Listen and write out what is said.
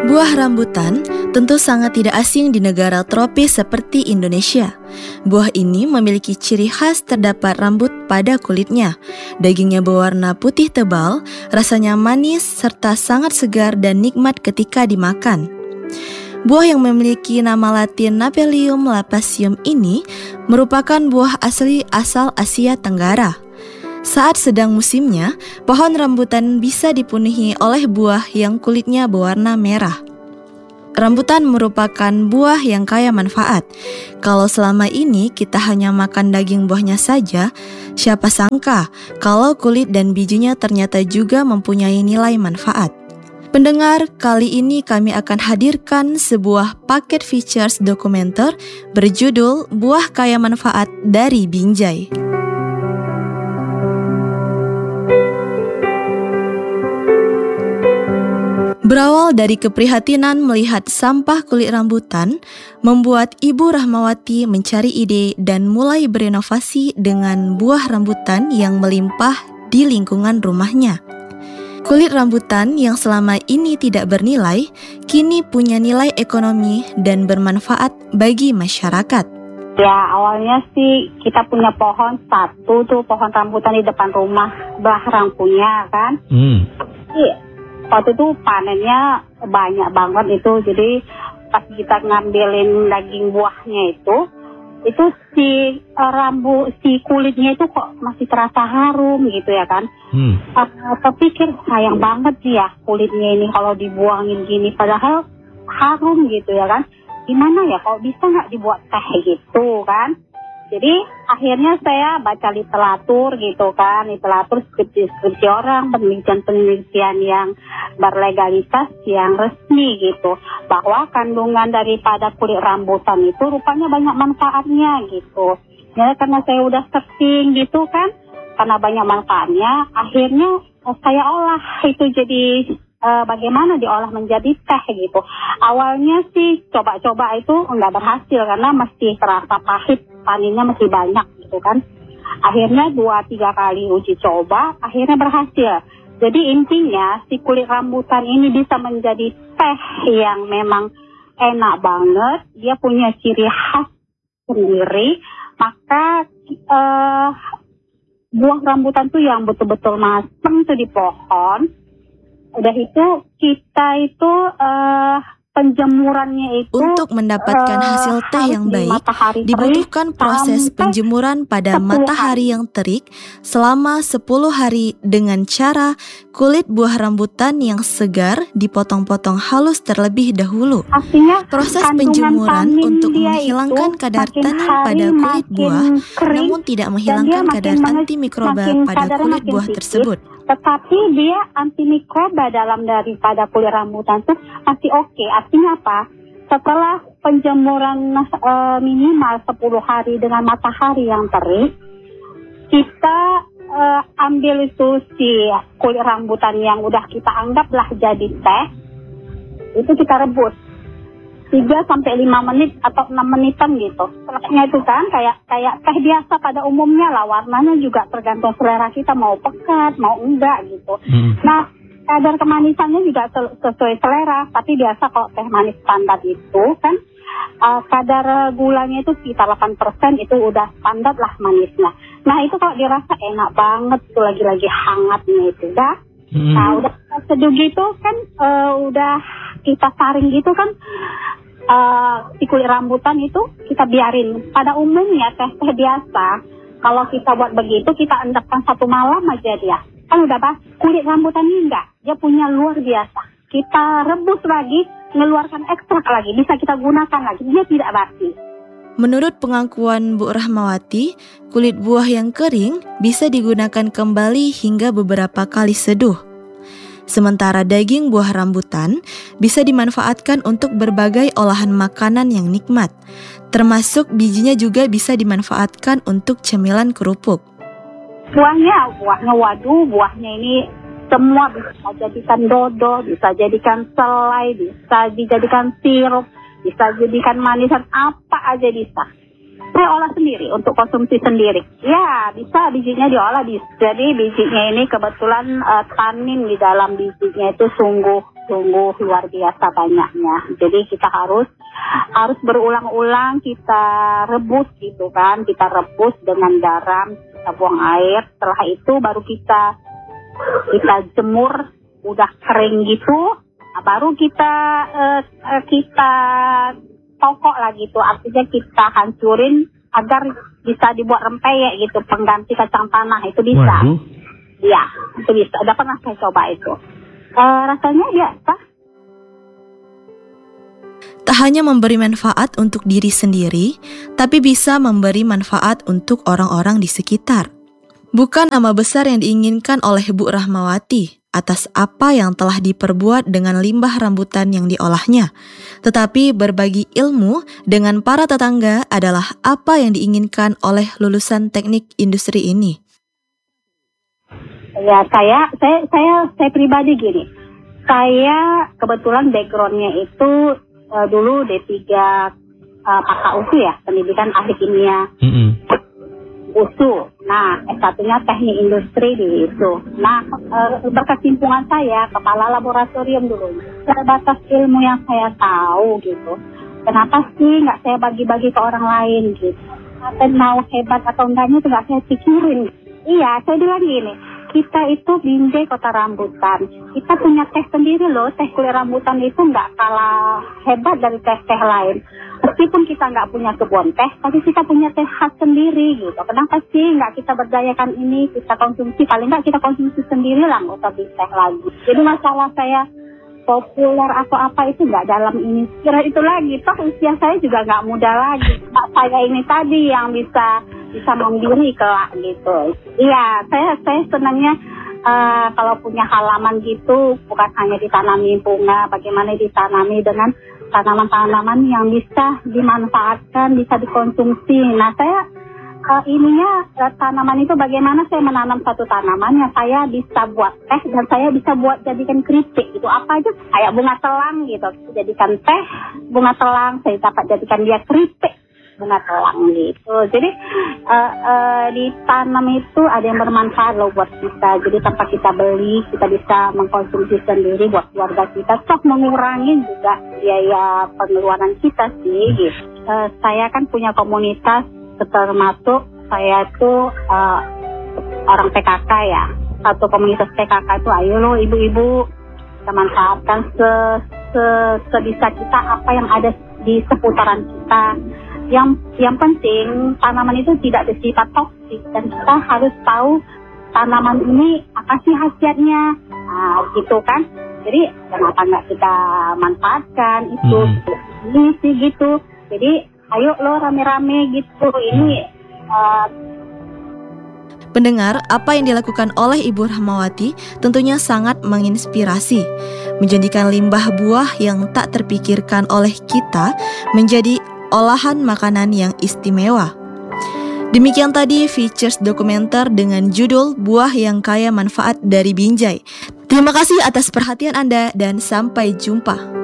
Buah rambutan tentu sangat tidak asing di negara tropis seperti Indonesia. Buah ini memiliki ciri khas terdapat rambut pada kulitnya. Dagingnya berwarna putih tebal, rasanya manis serta sangat segar dan nikmat ketika dimakan. Buah yang memiliki nama latin Napelium lappaceum ini merupakan buah asli asal Asia Tenggara. Saat sedang musimnya, pohon rambutan bisa dipenuhi oleh buah yang kulitnya berwarna merah. Rambutan merupakan buah yang kaya manfaat. Kalau selama ini kita hanya makan daging buahnya saja, siapa sangka kalau kulit dan bijinya ternyata juga mempunyai nilai manfaat. Pendengar, kali ini kami akan hadirkan sebuah paket features dokumenter berjudul Buah Kaya Manfaat dari Binjai. Berawal dari keprihatinan melihat sampah kulit rambutan, membuat Ibu Rahmawati mencari ide dan mulai berinovasi dengan buah rambutan yang melimpah di lingkungan rumahnya. Kulit rambutan yang selama ini tidak bernilai, kini punya nilai ekonomi dan bermanfaat bagi masyarakat. Ya, awalnya sih kita punya pohon satu tuh, pohon rambutan di depan rumah, Bahrang punya kan. Waktu itu panennya banyak banget itu, jadi pas kita ngambilin daging buahnya itu si kulitnya itu kok masih terasa harum gitu ya kan. Terpikir sayang banget sih ya kulitnya ini kalau dibuangin gini, padahal harum gitu ya kan. Gimana ya kalau bisa nggak dibuat teh gitu kan. Jadi akhirnya saya baca literatur gitu kan, literatur skripsi orang, penelitian-penelitian yang berlegalitas, yang resmi gitu, bahwa kandungan daripada kulit rambutan itu rupanya banyak manfaatnya gitu. Ya karena saya udah searching gitu kan, karena banyak manfaatnya, akhirnya saya olah itu jadi bagaimana diolah menjadi teh gitu. Awalnya sih coba-coba itu nggak berhasil karena masih terasa pahit, paninnya masih banyak gitu kan. Akhirnya 2-3 kali uji coba, akhirnya berhasil. Jadi intinya si kulit rambutan ini bisa menjadi teh yang memang enak banget. Dia punya ciri khas sendiri. Maka buah rambutan tuh yang betul-betul matang tuh di pohon. Udah itu kita itu penjemurannya itu untuk mendapatkan hasil teh yang baik dibutuhkan proses penjemuran pada matahari yang terik selama 10 hari dengan cara kulit buah rambutan yang segar dipotong-potong halus terlebih dahulu. Proses penjemuran untuk menghilangkan kadar tanin pada kulit buah namun tidak menghilangkan kadar antimikroba pada kulit buah tersebut. Tetapi dia antimikroba dalam daripada kulit rambutan itu masih oke. Artinya apa? Setelah penjemuran minimal 10 hari dengan matahari yang terik, kita ambil itu si kulit rambutan yang udah kita anggaplah jadi teh, itu kita rebus 3-5 menit atau 6 menitan gitu. Selesainya itu kan kayak teh biasa pada umumnya lah, warnanya juga tergantung selera kita mau pekat, mau enggak gitu. Nah, kadar kemanisannya juga sesuai selera, tapi biasa kalau teh manis standar itu kan kadar gulanya itu sekitar 8%, itu udah standar lah manisnya. Nah, itu kalau dirasa enak banget tuh lagi-lagi hangatnya itu dah. Nah, udah seduh gitu kan, udah kita saring gitu kan, si kulit rambutan itu kita biarin. Pada umumnya teh biasa kalau kita buat begitu kita endapkan 1 malam aja dia kan udah kulit rambutan ini enggak, dia punya luar biasa. Kita rebus lagi, mengeluarkan ekstrak lagi, bisa kita gunakan lagi, dia tidak basi. Menurut pengakuan Bu Rahmawati, kulit buah yang kering bisa digunakan kembali hingga beberapa kali seduh. Sementara daging buah rambutan bisa dimanfaatkan untuk berbagai olahan makanan yang nikmat, termasuk bijinya juga bisa dimanfaatkan untuk cemilan kerupuk. Buahnya buahnya ini semua bisa jadikan dodo, bisa jadikan selai, bisa dijadikan sirup, bisa jadikan manisan, apa aja bisa. Saya olah sendiri untuk konsumsi sendiri. Ya, bisa bijinya diolah. Jadi bijinya ini kebetulan tanin di dalam bijinya itu sungguh sungguh luar biasa banyaknya. Jadi kita harus berulang-ulang kita rebus gitu kan, kita rebus dengan garam, kita buang air. Setelah itu baru kita jemur, udah kering gitu, baru kita tokok lah gitu. Artinya kita hancurin agar bisa dibuat rempeyek gitu, pengganti kacang tanah itu bisa. Waduh. Iya, itu bisa. Udah pernah saya coba itu. Rasanya biasa. Tak hanya memberi manfaat untuk diri sendiri, tapi bisa memberi manfaat untuk orang-orang di sekitar. Bukan nama besar yang diinginkan oleh Bu Rahmawati atas apa yang telah diperbuat dengan limbah rambutan yang diolahnya, tetapi berbagi ilmu dengan para tetangga adalah apa yang diinginkan oleh lulusan teknik industri ini. Ya, saya pribadi gini. Saya kebetulan backgroundnya itu dulu D3 PAKA-USU ya, pendidikan ahli kimia. USU. Nah, S1-nya teknik industri di USU. Nah, berkesimpungan saya kepala laboratorium dulu. Terbatas ilmu yang saya tahu gitu. Kenapa sih nggak saya bagi-bagi ke orang lain gitu? Atau mau hebat atau enggaknya itu nggak saya pikirin. Iya, saya bilang gini. Kita itu Binjai Kota Rambutan. Kita punya teh sendiri loh. Teh kulit rambutan itu nggak kalah hebat dari teh-teh lain. Meskipun kita nggak punya kebun teh, tapi kita punya teh khas sendiri gitu. Kenapa sih nggak kita berdayakan ini, kita konsumsi? Paling nggak kita konsumsi sendiri lah, nggak usah beli teh lagi. Jadi masalah saya populer atau apa itu nggak dalam ini. Kira itu lagi, toh usia saya juga nggak muda lagi. Saya ini tadi yang bisa mandiri kelak gitu. Iya, saya senangnya kalau punya halaman gitu, bukan hanya ditanami bunga, bagaimana ditanami dengan tanaman-tanaman yang bisa dimanfaatkan, bisa dikonsumsi. Nah, saya tanaman itu bagaimana saya menanam satu tanaman yang saya bisa buat teh dan saya bisa buat jadikan keripik gitu. Apa aja kayak bunga telang gitu, jadikan teh bunga telang, saya dapat jadikan dia keripik bunga telang gitu. Jadi ditanam itu ada yang bermanfaat loh buat kita. Jadi tanpa kita beli, kita bisa mengkonsumsi sendiri buat keluarga kita. Sok mengurangi juga biaya pengeluaran kita sih gitu. Saya kan punya komunitas, termasuk saya tuh orang PKK ya. Satu komunitas PKK itu, ayo lo ibu-ibu kita manfaatkan sebisa kita apa yang ada di seputaran kita. Yang penting tanaman itu tidak bersifat toksik dan kita harus tahu tanaman ini apa sih khasiatnya, gitu kan. Jadi kenapa nggak kita manfaatkan itu, ini sih gitu. Jadi ayo lo rame-rame gitu. Ini Pendengar, apa yang dilakukan oleh Ibu Rahmawati tentunya sangat menginspirasi, menjadikan limbah buah yang tak terpikirkan oleh kita menjadi olahan makanan yang istimewa. Demikian tadi features dokumenter dengan judul Buah yang Kaya Manfaat dari Binjai. Terima kasih atas perhatian Anda dan sampai jumpa.